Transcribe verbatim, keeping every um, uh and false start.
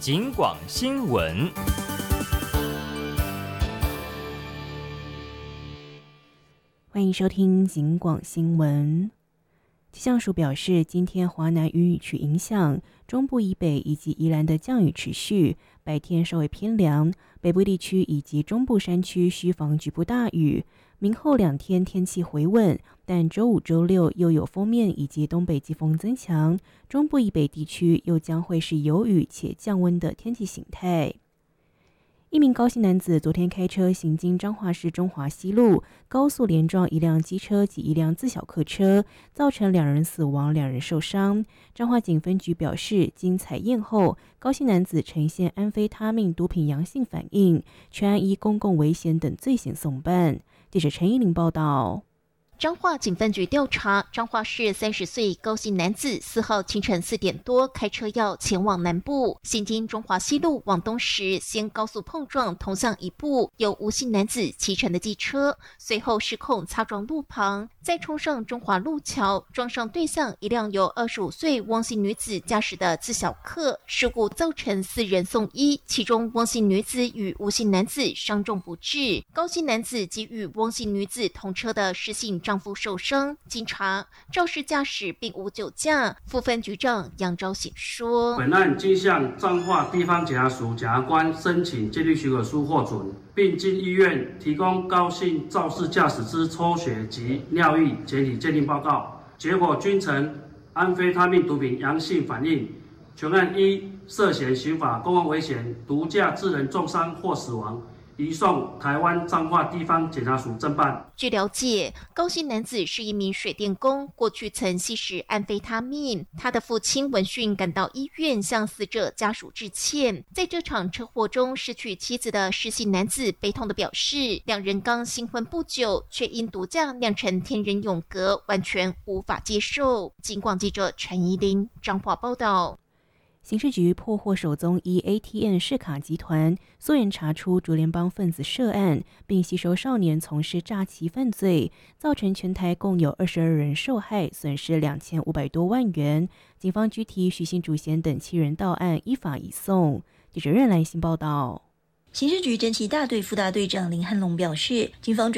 警广新闻。 欢迎收听警广新闻。气象署表示，今天华南雨雨区影响，中部以北以及宜兰的降雨持续，白天稍微偏凉，北部地区以及中部山区需防局部大雨。明后两天天气回稳，但周五、周六又有锋面以及东北季风增强，中部以北地区又将会是有雨且降温的天气形态。一名高姓男子昨天开车行经彰化市中华西路，高速连撞一辆机车及一辆自小客车，造成两人死亡、两人受伤。彰化警分局表示，经采验后，高姓男子呈现安非他命毒品阳性反应，全案依公共危险等罪嫌送办。记者陈依玲报道。 彰化警分局调查，彰化市三十岁高姓男子四号清晨四点多开车要前往南部，行经中华西路往东时，先高速碰撞同向一部由吴姓男子骑乘的机车，随后失控擦撞路旁，再冲上中华路桥，撞上对向一辆由二十五岁汪姓女子驾驶的自小客，事故造成四人送医，其中汪姓女子与吴姓男子伤重不治，高姓男子及与汪姓女子同车的施姓丈夫受伤。经查，肇事驾驶并无酒驾。副分局长杨昭显说， 本案经向彰化地方检察署检察官申请鉴定许可书获准，并经医院提供高姓肇事驾驶之抽血及尿液检体鉴定报告，结果均呈安非他命毒品阳性反应，全案依涉嫌刑法公共危险、毒驾致人重伤或死亡，移送台湾彰化地方检察署侦办。 据了解，高姓男子是一名水电工，过去曾吸食安非他命。他的父亲闻讯赶到医院，向死者家属致歉。在这场车祸中失去妻子的施姓男子悲痛地表示，两人刚新婚不久，却因毒驾酿成天人永隔，完全无法接受。警广记者陈怡玲彰化报道。 刑事局破获首宗以 A T M 视卡集团，溯源查出竹联帮分子涉案，并吸收少年从事诈欺犯罪，造成全台共有二十二人受害，损失两千五百多万元。警方拘提徐姓主嫌等七人到案，依法移送。记者任兰新报道。 刑事局侦缉大队副大队长林汉龙表示，警方